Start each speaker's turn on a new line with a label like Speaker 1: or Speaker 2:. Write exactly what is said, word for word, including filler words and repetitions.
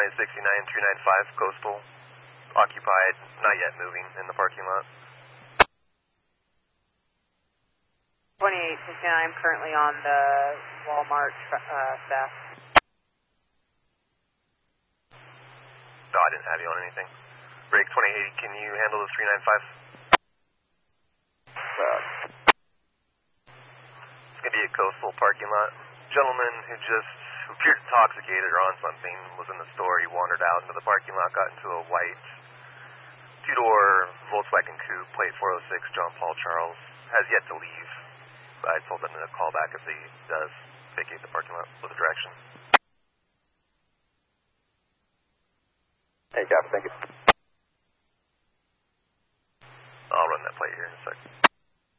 Speaker 1: twenty sixty-nine three ninety-five, Coastal, occupied, not yet moving in the parking lot.
Speaker 2: twenty-eight sixty-nine, currently on the Walmart uh, staff.
Speaker 1: No, I didn't have you on anything. Break twenty eighty, can you handle the three ninety-five?
Speaker 3: Uh,
Speaker 1: It's going to be a Coastal parking lot. Gentleman who just appeared intoxicated or on something was in the store. He wandered out into the parking lot, got into a white two-door Volkswagen Coupe, plate four oh six, John Paul Charles. Has yet to leave. I told him to call back if he does vacate the parking lot with a direction.
Speaker 3: Hey, copy, thank you.
Speaker 1: I'll run that plate here in a sec.